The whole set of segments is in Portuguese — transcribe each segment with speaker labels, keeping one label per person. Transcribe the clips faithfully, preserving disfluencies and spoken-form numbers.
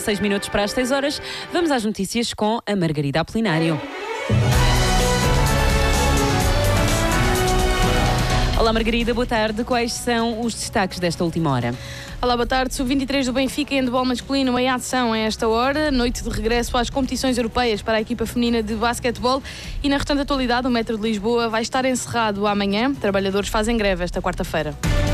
Speaker 1: seis minutos para as seis horas. Vamos às notícias com a Margarida Apolinário. Olá Margarida, boa tarde. Quais são os destaques desta última hora?
Speaker 2: Olá, boa tarde. sub vinte e três do Benfica em handebol masculino em ação a esta hora. Noite de regresso às competições europeias para a equipa feminina de basquetebol. E na restante atualidade, o Metro de Lisboa vai estar encerrado amanhã. Trabalhadores fazem greve esta quarta-feira.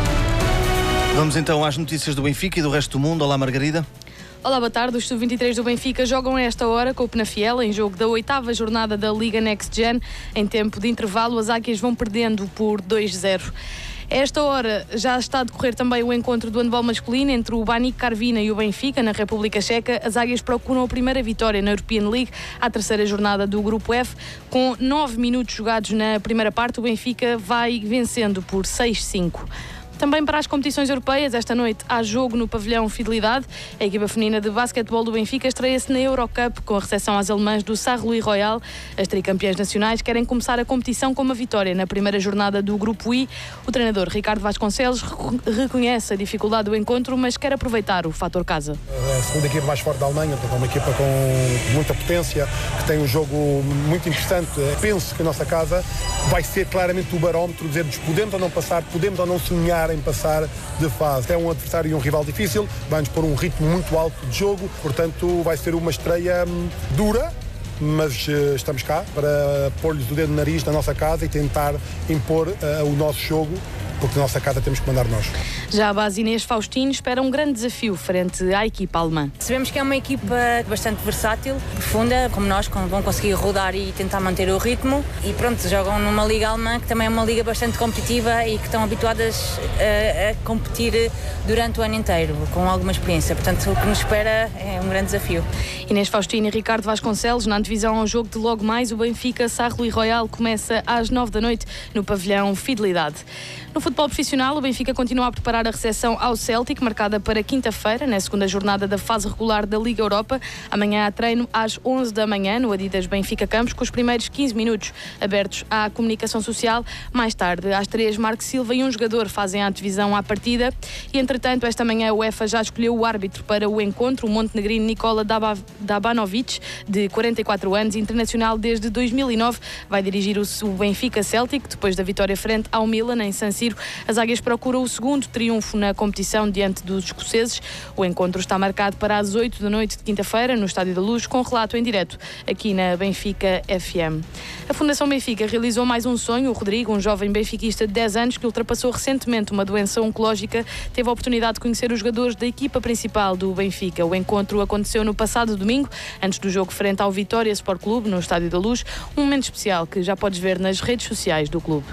Speaker 3: Vamos então às notícias do Benfica e do resto do mundo. Olá Margarida.
Speaker 2: Olá, boa tarde. Os sub vinte e três do Benfica jogam a esta hora com o Penafiel em jogo da oitava jornada da Liga Next Gen. Em tempo de intervalo, as águias vão perdendo por dois a zero. A esta hora já está a decorrer também o encontro do handebol masculino entre o Baník Karviná e o Benfica na República Checa. As águias procuram a primeira vitória na European League, à terceira jornada do Grupo F. Com nove minutos jogados na primeira parte, o Benfica vai vencendo por seis a cinco. Também para as competições europeias, esta noite há jogo no pavilhão Fidelidade. A equipa feminina de basquetebol do Benfica estreia-se na Eurocup com a recepção às alemãs do Sarre-Louis Royal. As tricampeãs nacionais querem começar a competição com uma vitória na primeira jornada do Grupo I. O treinador Ricardo Vasconcelos reconhece a dificuldade do encontro, mas quer aproveitar o fator casa.
Speaker 4: É a segunda equipa mais forte da Alemanha, é uma equipa com muita potência, que tem um jogo muito interessante. Penso que a nossa casa vai ser claramente o barómetro, dizer-nos podemos ou não passar, podemos ou não sonhar em passar de fase. É um adversário e um rival difícil, vai-nos pôr um ritmo muito alto de jogo, portanto vai ser uma estreia dura, mas uh, estamos cá para pôr-lhes o dedo no nariz na nossa casa e tentar impor uh, o nosso jogo, porque na nossa casa temos que mandar nós.
Speaker 2: Já a base Inês Faustino espera um grande desafio frente à equipa alemã.
Speaker 5: Sabemos que é uma equipa bastante versátil, profunda, como nós, vão conseguir rodar e tentar manter o ritmo. E pronto, jogam numa liga alemã que também é uma liga bastante competitiva e que estão habituadas a, a competir durante o ano inteiro, com alguma experiência. Portanto, o que nos espera é um grande desafio.
Speaker 2: Inês Faustino e Ricardo Vasconcelos, na divisão ao jogo de logo mais, o Benfica Sarre-Louis Royal começa às nove da noite no pavilhão Fidelidade. No futebol profissional, o Benfica continua a preparar a recepção ao Celtic, marcada para quinta-feira, na segunda jornada da fase regular da Liga Europa. Amanhã há treino às onze da manhã, no Adidas Benfica Campos, com os primeiros quinze minutos abertos à comunicação social. Mais tarde, às três, Marco Silva e um jogador fazem a divisão à partida. E, entretanto, esta manhã a UEFA já escolheu o árbitro para o encontro, o montenegrino Nikola Dabanovic, de quarenta e quatro anos, internacional desde dois mil e nove. Vai dirigir o Benfica Celtic, depois da vitória frente ao Milan, em San Siro. As águias procuram o segundo triunfo na competição diante dos escoceses. O encontro está marcado para as oito da noite de quinta-feira, no Estádio da Luz, com relato em direto aqui na Benfica F M. A Fundação Benfica realizou mais um sonho. O Rodrigo, um jovem benfiquista de dez anos que ultrapassou recentemente uma doença oncológica, teve a oportunidade de conhecer os jogadores da equipa principal do Benfica. O encontro aconteceu no passado domingo, antes do jogo frente ao Vitória Sport Clube, no Estádio da Luz. Um momento especial que já podes ver nas redes sociais do clube.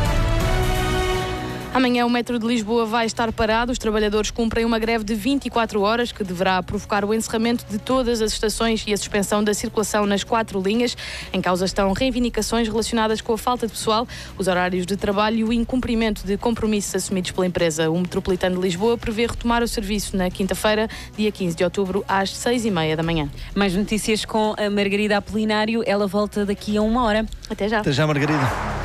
Speaker 2: Amanhã o Metro de Lisboa vai estar parado. Os trabalhadores cumprem uma greve de vinte e quatro horas que deverá provocar o encerramento de todas as estações e a suspensão da circulação nas quatro linhas. Em causa estão reivindicações relacionadas com a falta de pessoal, os horários de trabalho e o incumprimento de compromissos assumidos pela empresa. O Metropolitano de Lisboa prevê retomar o serviço na quinta-feira, dia quinze de outubro, às seis e meia da manhã.
Speaker 1: Mais notícias com a Margarida Apolinário. Ela volta daqui a uma hora.
Speaker 2: Até já.
Speaker 3: Até já, Margarida.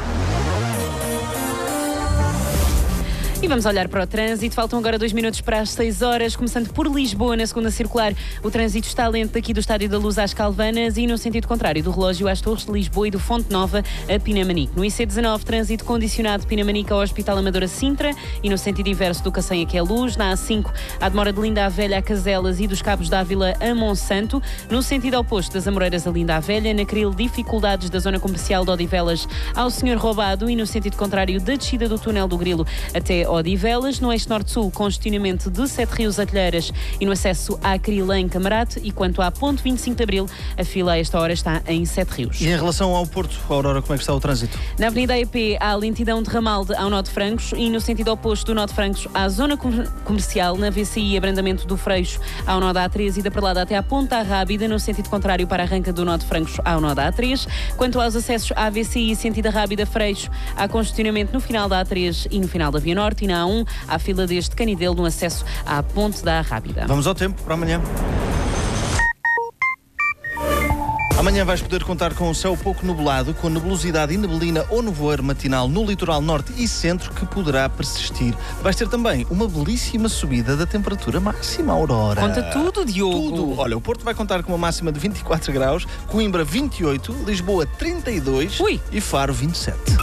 Speaker 1: E vamos olhar para o trânsito. Faltam agora dois minutos para as seis horas, começando por Lisboa, na segunda circular. O trânsito está lento daqui do Estádio da Luz às Calvanas e no sentido contrário, do Relógio às Torres de Lisboa e do Fonte Nova a Pinamanique. No I C dezanove, trânsito condicionado de Pinamanique ao Hospital Amadora Sintra e no sentido inverso do Cacém aqui é Luz. Na A cinco, a demora de Linda à Velha a Caselas e dos Cabos da Ávila a Monsanto. No sentido oposto, das Amoreiras a Linda à Velha, na Cril, dificuldades da zona comercial de Odivelas ao Senhor Roubado e no sentido contrário, da descida do túnel do Grilo até Odivelas. No eixo norte-sul, congestionamento de Sete Rios a Telheiras e no acesso à Cril em Camarate. E quanto à ponte vinte e cinco de Abril, a fila a esta hora está em Sete Rios.
Speaker 3: E em relação ao Porto, Aurora, como é que está o trânsito?
Speaker 1: Na Avenida E P há lentidão de Ramalde ao Nó de Francos e no sentido oposto do Nó de Francos à zona comercial. Na V C I, abrandamento do Freixo ao Nó da A três e da Perlada até à Ponta Rábida. No sentido contrário, para a arranca do Nó de Francos ao Nó da A três. Quanto aos acessos à V C I, sentido Rábida Freixo, há congestionamento no final da A três e no final da Via Norte. E na A um, há fila desde Canidelo no acesso à Ponte da Rábida.
Speaker 3: Vamos ao tempo para amanhã. Amanhã Amanhã vais poder contar com o céu pouco nublado, com nebulosidade e neblina ou nevoeiro matinal no litoral norte e centro que poderá persistir. Vais ter também uma belíssima subida da temperatura máxima, Aurora.
Speaker 1: Conta tudo, Diogo.
Speaker 3: Tudo. Olha, o Porto vai contar com uma máxima de vinte e quatro graus, Coimbra vinte e oito, Lisboa trinta e dois
Speaker 1: Ui.
Speaker 3: e Faro vinte e sete.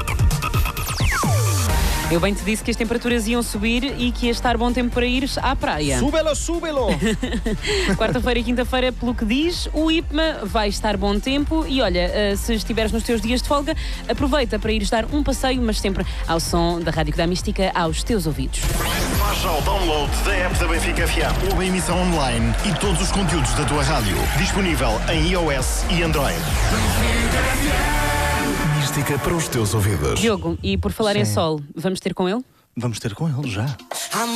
Speaker 1: Eu bem te disse que as temperaturas iam subir e que ia estar bom tempo para ires à praia.
Speaker 3: Súbelo, súbelo!
Speaker 1: Quarta-feira e quinta-feira, pelo que diz, o I P M A vai estar bom tempo e olha, uh, se estiveres nos teus dias de folga, aproveita para ires dar um passeio, mas sempre ao som da Rádio da Mística aos teus ouvidos.
Speaker 6: Faz já o download da app da Benfica F M ou a emissão online e todos os conteúdos da tua rádio. Disponível em iOS e Android. Mística para os teus ouvidos.
Speaker 1: Diogo, e por falar em
Speaker 3: Sim.
Speaker 1: sol, vamos ter com ele?
Speaker 3: Vamos ter com ele já.